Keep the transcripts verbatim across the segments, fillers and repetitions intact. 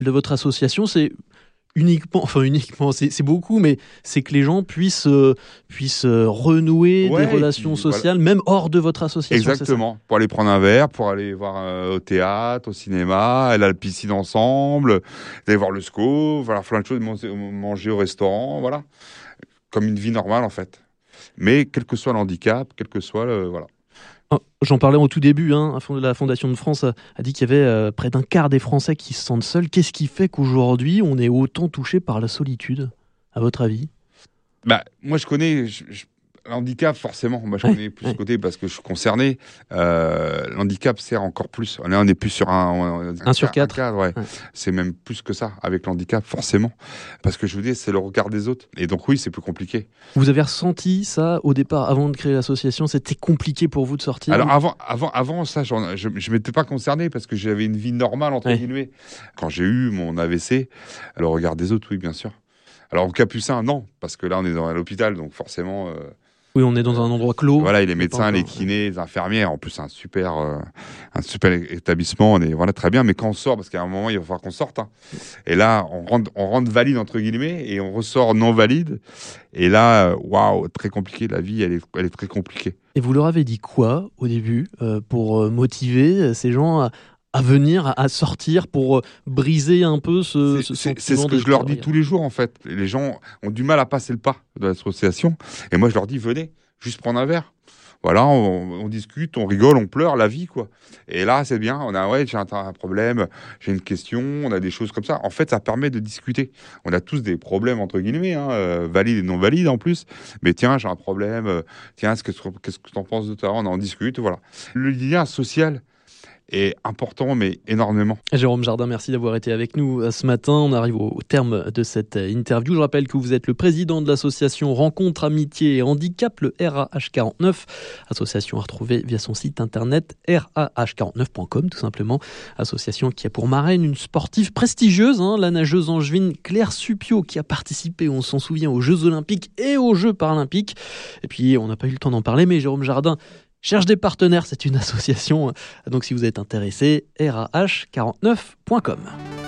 de votre association, c'est uniquement, enfin uniquement, c'est, c'est beaucoup, mais c'est que les gens puissent, euh, puissent euh, renouer Ouais, des relations puis, sociales, voilà. Même hors de votre association. Exactement, pour aller prendre un verre, pour aller voir euh, au théâtre, au cinéma, aller à la piscine ensemble, aller voir le S C O, voilà, plein de choses, manger, manger au restaurant, voilà, comme une vie normale en fait. Mais quel que soit le handicap, quel que soit le, voilà. J'en parlais au tout début, hein, la Fondation de France a, a dit qu'il y avait euh, près d'un quart des Français qui se sentent seuls. Qu'est-ce qui fait qu'aujourd'hui, on est autant touché par la solitude, à votre avis ? Bah, moi, je connais je, je, l'handicap, forcément. Moi, je ouais, connais plus ouais. ce côté parce que je suis concerné. Euh, l'handicap sert encore plus. On est, on est plus sur un... Un, un sur quatre. Un ouais. Ouais. C'est même plus que ça, avec l'handicap, forcément. Parce que je vous dis, c'est le regard des autres. Et donc, oui, c'est plus compliqué. Vous avez ressenti ça au départ, avant de créer l'association ? C'était compliqué pour vous de sortir ? Alors, avant, avant, avant ça, j'en, je ne m'étais pas concerné parce que j'avais une vie normale, entre ouais. guillemets. Quand j'ai eu mon A V C, le regard des autres, oui, bien sûr. Alors, au Capucin, non, parce que là, on est dans l'hôpital, donc forcément... Euh, oui, on est dans un endroit clos. Voilà, et les médecins, les kinés, les infirmières, en plus, c'est un super, euh, un super établissement, on est voilà, très bien, mais quand on sort, parce qu'à un moment, il va falloir qu'on sorte, hein. Et là, on rentre, on rentre valide, entre guillemets, et on ressort non valide, et là, waouh, très compliqué, la vie, elle est, elle est très compliquée. Et vous leur avez dit quoi, au début, euh, pour motiver ces gens à... à venir, à sortir, pour briser un peu ce, c'est, ce c'est, sentiment c'est ce que de je leur dis tous les jours, en fait. Les gens ont du mal à passer le pas de l'association. Et moi, je leur dis, venez, juste prendre un verre. Voilà, on, on discute, on rigole, on pleure, la vie, quoi. Et là, c'est bien. On a, ouais, j'ai un, un problème, j'ai une question, on a des choses comme ça. En fait, ça permet de discuter. On a tous des problèmes, entre guillemets, hein, euh, valides et non valides, en plus. Mais tiens, j'ai un problème. Euh, tiens, ce que, qu'est-ce que tu en penses de ça ? On en discute, voilà. Le lien social est important, mais énormément. Jérôme Jardin, merci d'avoir été avec nous ce matin. On arrive au terme de cette interview. Je rappelle que vous êtes le président de l'association Rencontre, Amitié et Handicap, le R A H quarante-neuf. Association à retrouver via son site internet R A H quarante-neuf point com, tout simplement. Association qui a pour marraine une sportive prestigieuse, hein, la nageuse angevine Claire Suppiot, qui a participé, on s'en souvient, aux Jeux Olympiques et aux Jeux Paralympiques. Et puis, on n'a pas eu le temps d'en parler, mais Jérôme Jardin cherche des partenaires, c'est une association. Donc si vous êtes intéressé, R A H quarante-neuf point com.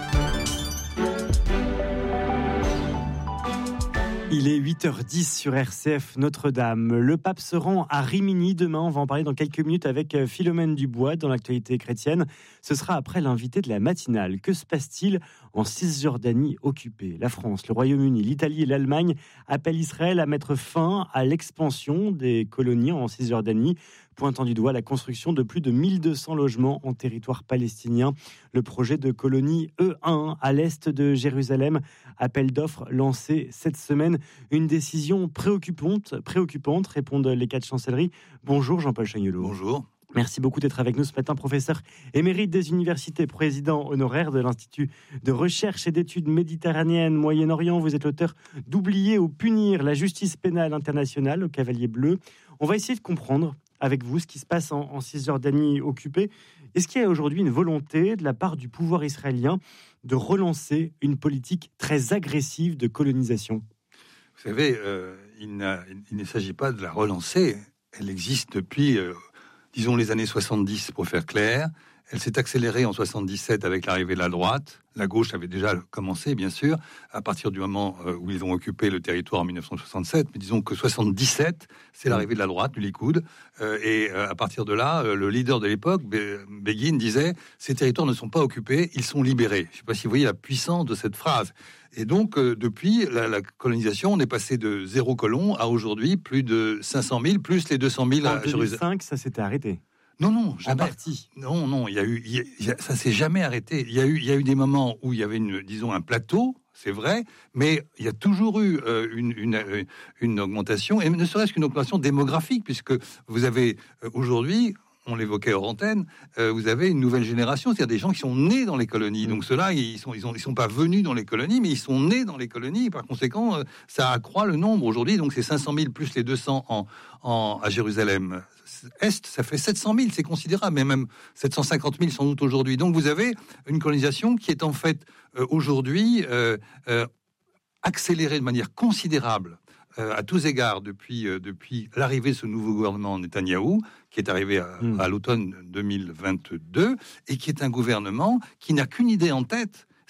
Il est huit heures dix sur R C F Notre-Dame. Le pape se rend à Rimini demain. On va en parler dans quelques minutes avec Philomène Dubois dans l'actualité chrétienne. Ce sera après l'invité de la matinale. Que se passe-t-il en Cisjordanie occupée ? La France, le Royaume-Uni, l'Italie et l'Allemagne appellent Israël à mettre fin à l'expansion des colonies en Cisjordanie, pointant du doigt la construction de plus de mille deux cents logements en territoire palestinien. Le projet de colonie E un à l'est de Jérusalem, appel d'offres lancé cette semaine. Une décision préoccupante, préoccupante, répondent les quatre chancelleries. Bonjour Jean-Paul Chagnolot. Bonjour. Merci beaucoup d'être avec nous ce matin, professeur émérite des universités, président honoraire de l'Institut de recherche et d'études méditerranéennes Moyen-Orient. Vous êtes l'auteur d'Oublier ou punir la justice pénale internationale au Cavalier Bleu. On va essayer de comprendre avec vous ce qui se passe en, en Cisjordanie occupée. Est-ce qu'il y a aujourd'hui une volonté de la part du pouvoir israélien de relancer une politique très agressive de colonisation ? Vous savez, euh, il, il ne s'agit pas de la relancer. Elle existe depuis, euh, disons, les années soixante-dix, pour faire clair. Elle s'est accélérée en soixante-dix-sept avec l'arrivée de la droite. La gauche avait déjà commencé, bien sûr, à partir du moment où ils ont occupé le territoire en dix-neuf cent soixante-sept. Mais disons que soixante-dix-sept, c'est l'arrivée de la droite, du Likoud. Et à partir de là, le leader de l'époque, Begin, disait « Ces territoires ne sont pas occupés, ils sont libérés ». Je ne sais pas si vous voyez la puissance de cette phrase. Et donc, depuis la, la colonisation, on est passé de zéro colon à aujourd'hui plus de cinq cent mille, plus les deux cent mille à Jérusalem. En deux mille cinq, ça s'était arrêté. Non, non, jamais. En partie. Non, non, il y a eu, il y a, ça s'est jamais arrêté. Il y a eu, il y a eu des moments où il y avait une, disons, un plateau, c'est vrai, mais il y a toujours eu euh, une, une, une augmentation, et ne serait-ce qu'une augmentation démographique, puisque vous avez euh, aujourd'hui, on l'évoquait hors antenne, euh, vous avez une nouvelle génération, c'est-à-dire des gens qui sont nés dans les colonies. Donc ceux-là, ils sont, ils ont, ils sont pas venus dans les colonies, mais ils sont nés dans les colonies. Par conséquent, euh, ça accroît le nombre aujourd'hui. Donc c'est cinq cent mille plus les deux cents en, en à Jérusalem Est, ça fait sept cent mille, c'est considérable, mais même sept cent cinquante mille sans doute aujourd'hui. Donc vous avez une colonisation qui est en fait euh, aujourd'hui euh, euh, accélérée de manière considérable euh, à tous égards depuis, euh, depuis l'arrivée de ce nouveau gouvernement Netanyahou, qui est arrivé à, mmh. à l'automne deux mille vingt-deux, et qui est un gouvernement qui n'a qu'une idée en tête,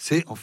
c'est en